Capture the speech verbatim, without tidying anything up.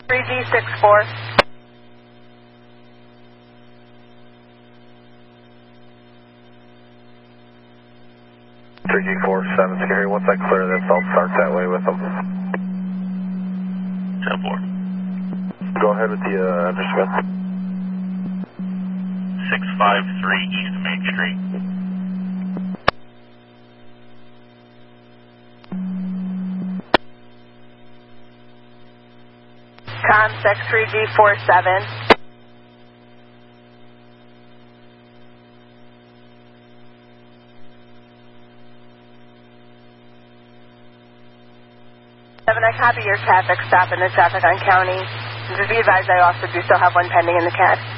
three G six four. three G four seven, Scary. Once I clear this, I'll start that way with them. ten four. Go ahead with the uh, address, Smith. six five three East Main Street. Contact three G four seven. Seven, I copy your traffic stop in the traffic on county. Just be advised I also do still have one pending in the C A D.